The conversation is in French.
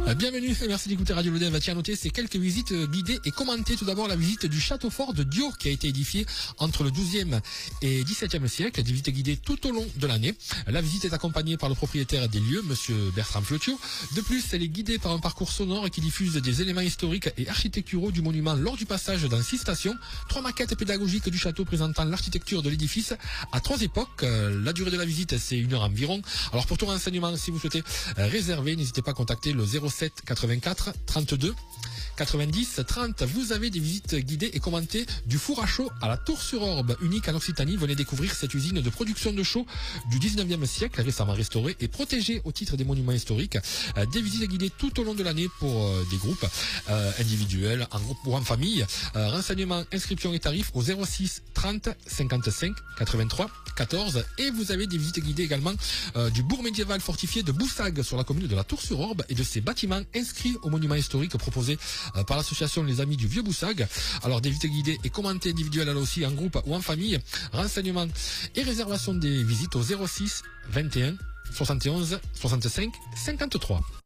Bienvenue et merci d'écouter Radio Lodève. Tiens à noter ces quelques visites guidées et commentées. Tout d'abord la visite du château fort de Diot qui a été édifié entre le 12e et 17e siècle. Des visites guidées tout au long de l'année. La visite est accompagnée par le propriétaire des lieux, monsieur Bertrand Flotiot. De plus, elle est guidée par un parcours sonore qui diffuse des éléments historiques et architecturaux du monument lors du passage dans 6 stations. 3 maquettes pédagogiques du château présentant l'architecture de l'édifice à 3 époques. La durée de la visite, c'est 1 heure environ. Alors pour tout renseignement, si vous souhaitez réserver, n'hésitez pas à contacter le 07 84 32 90 30. Vous avez des visites guidées et commentées du four à chaud à la Tour-sur-Orbe, unique en Occitanie. Venez découvrir cette usine de production de chaud du 19e siècle, récemment restaurée et protégée au titre des monuments historiques. Des visites guidées tout au long de l'année pour des groupes individuels, en groupe ou en famille. Renseignements, inscriptions et tarifs au 06 30 55 83 14. Et vous avez des visites guidées également du bourg médiéval fortifié de Boussagues sur la commune de la Tour-sur-Orbe et de ses bâtiments inscrits aux monuments historiques proposés par l'association Les Amis du Vieux Boussagues. Alors des visites guidées et commentées individuelles là aussi en groupe ou en famille. Renseignements et réservation des visites au 06 21 71 65 53.